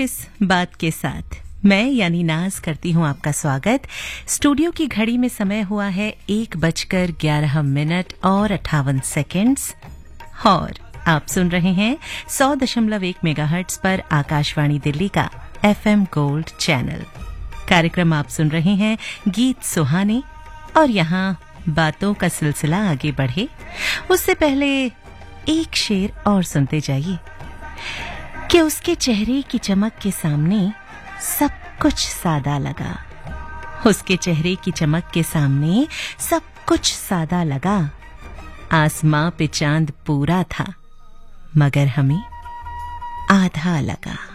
इस बात के साथ मैं यानी नाज करती हूँ आपका स्वागत। स्टूडियो की घड़ी में समय हुआ है 1:11 और 58 सेकेंड्स और आप सुन रहे हैं 100.1 मेगाहर्ट्ज पर आकाशवाणी दिल्ली का FM गोल्ड चैनल। कार्यक्रम आप सुन रहे हैं गीत सुहाने और यहाँ बातों का सिलसिला आगे बढ़े उससे पहले एक शेर और सुनते जाइए कि उसके चेहरे की चमक के सामने सब कुछ सादा लगा। उसके चेहरे की चमक के सामने सब कुछ सादा लगा। आसमां पे चांद पूरा था मगर हमें आधा लगा।